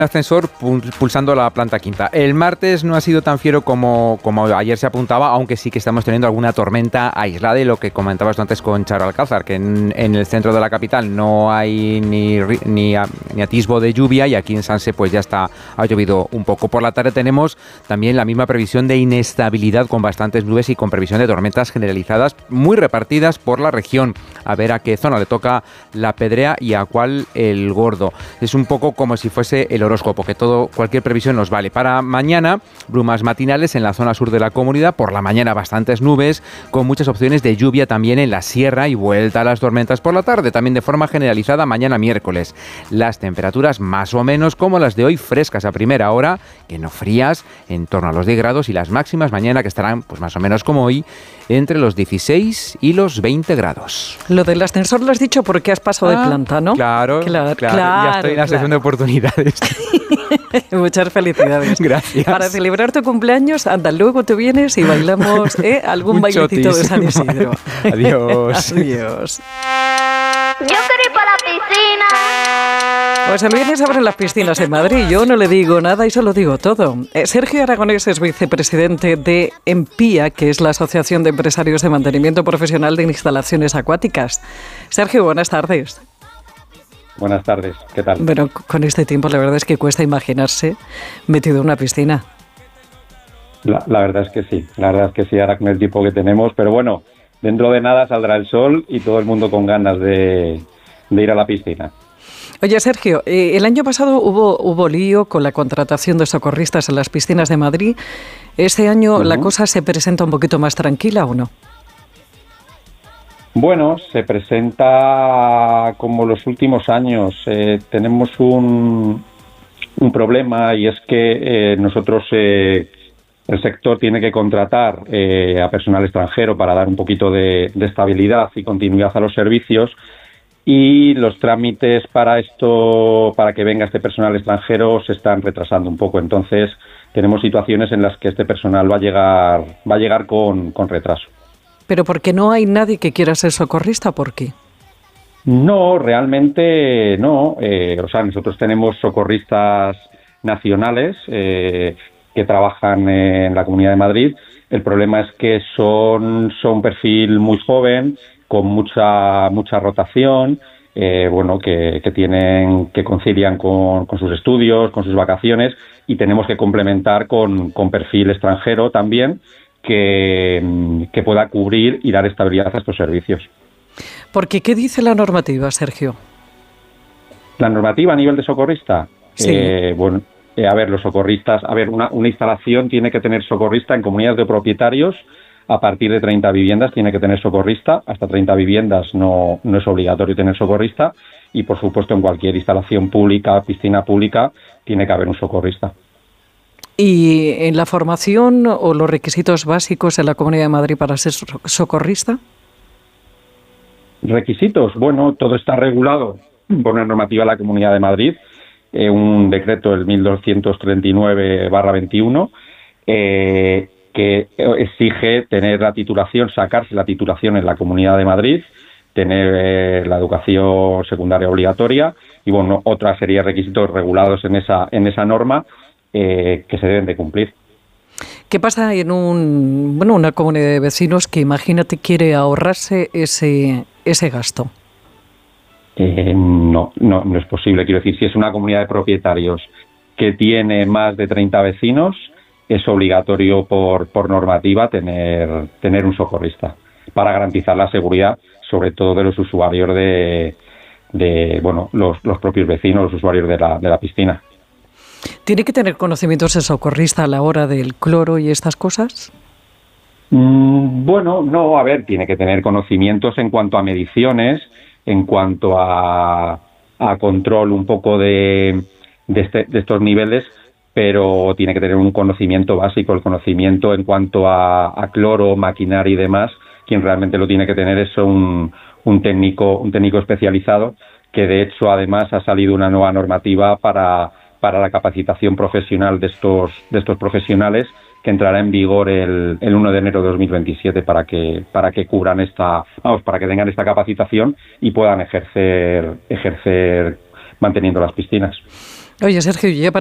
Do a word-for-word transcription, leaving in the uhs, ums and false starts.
ascensor pulsando la planta quinta. El martes no ha sido tan fiero como, como ayer se apuntaba, aunque sí que estamos teniendo alguna tormenta aislada, y lo que comentabas tú antes con Charo Alcázar, que en, en el centro de la capital no hay ni, ni, ni atisbo de lluvia, y aquí en Sanse pues ya está, ha llovido un poco. Por la tarde tenemos también la misma previsión de inestabilidad, con bastantes nubes y con previsión de tormentas generalizadas muy repartidas por la región. A ver a qué zona le toca la pedrea y a cuál el gordo. Es un poco como si fuese el horóscopo, que todo, cualquier previsión nos vale. Para mañana, brumas matinales en la zona sur de la comunidad, por la mañana bastantes nubes, con muchas opciones de lluvia también en la sierra, y vuelta a las tormentas por la tarde, también de forma generalizada mañana miércoles. Las temperaturas más o menos como las de hoy, frescas a primera hora, que no frías, en torno a los diez grados, y las máximas mañana que estarán pues más o menos como hoy, entre los dieciséis y los veinte grados. Lo del ascensor lo has dicho porque has pasado ah, de planta, ¿no? Claro, claro, claro, claro, ya estoy en la sesión claro. de oportunidades. Muchas felicidades. Gracias. Para celebrar tu cumpleaños, anda, luego tú vienes y bailamos ¿eh? algún bailecito de San Isidro. Adiós. Adiós. Yo quiero ir para la piscina. Pues el viernes abren las piscinas en Madrid. Yo no le digo nada y se lo digo todo. Eh, Sergio Aragonés es vicepresidente de EMPIA, que es la Asociación de Empresarios de Mantenimiento Profesional de Instalaciones Acuáticas. Sergio, buenas tardes. Buenas tardes, ¿qué tal? Bueno, con este tiempo la verdad es que cuesta imaginarse metido en una piscina. La, la verdad es que sí, la verdad es que sí, ahora con el tiempo que tenemos, pero bueno, dentro de nada saldrá el sol y todo el mundo con ganas de, de ir a la piscina. Oye, Sergio, eh, el año pasado hubo, hubo lío con la contratación de socorristas en las piscinas de Madrid. ¿Este año uh-huh. la cosa se presenta un poquito más tranquila o no? Bueno, se presenta como los últimos años. Eh, tenemos un, un problema, y es que eh, nosotros, eh, el sector tiene que contratar eh, a personal extranjero para dar un poquito de, de estabilidad y continuidad a los servicios, y los trámites para esto, para que venga este personal extranjero, se están retrasando un poco. Entonces, tenemos situaciones en las que este personal va a llegar, va a llegar con, con retraso. ¿Pero porque no hay nadie que quiera ser socorrista? ¿Por qué? No, realmente no. Eh, o sea, nosotros tenemos socorristas nacionales eh, que trabajan en la Comunidad de Madrid. El problema es que son, son un perfil muy joven, con mucha mucha rotación, eh, bueno, que, que tienen que concilian con, con sus estudios, con sus vacaciones, y tenemos que complementar con, con perfil extranjero también, Que, que pueda cubrir y dar estabilidad a estos servicios. Porque, ¿qué dice la normativa, Sergio? La normativa a nivel de socorrista. Sí. Eh, bueno, eh, a ver, los socorristas, a ver, una, una instalación tiene que tener socorrista en comunidades de propietarios. A partir de treinta viviendas tiene que tener socorrista. Hasta treinta viviendas no, no es obligatorio tener socorrista. Y, por supuesto, en cualquier instalación pública, piscina pública, tiene que haber un socorrista. ¿Y en la formación o los requisitos básicos en la Comunidad de Madrid para ser socorrista? Requisitos, bueno, todo está regulado por una normativa de la Comunidad de Madrid, eh, un decreto del mil doscientos treinta y nueve barra veintiuno, eh, que exige tener la titulación, sacarse la titulación en la Comunidad de Madrid, tener eh, la educación secundaria obligatoria, y bueno, otra serie de requisitos regulados en esa, en esa norma, Eh, que se deben de cumplir. ¿Qué pasa en un bueno una comunidad de vecinos que, imagínate, quiere ahorrarse ese ese gasto? Eh, no, no, no es posible. Quiero decir, si es una comunidad de propietarios que tiene más de treinta vecinos, es obligatorio por, por normativa tener, tener un socorrista para garantizar la seguridad, sobre todo de los usuarios de, de bueno, los, los propios vecinos, los usuarios de la, de la piscina. ¿Tiene que tener conocimientos el socorrista a la hora del cloro y estas cosas? Mm, bueno, no, a ver, tiene que tener conocimientos en cuanto a mediciones, en cuanto a, a control un poco de, de, este, de estos niveles, pero tiene que tener un conocimiento básico. El conocimiento en cuanto a, a cloro, maquinaria y demás, quien realmente lo tiene que tener es un, un técnico, un técnico especializado, que de hecho además ha salido una nueva normativa para para la capacitación profesional de estos de estos profesionales, que entrará en vigor el, el uno de enero de dos mil veintisiete, para que para que cubran esta vamos para que tengan esta capacitación y puedan ejercer ejercer manteniendo las piscinas. Oye, Sergio, ya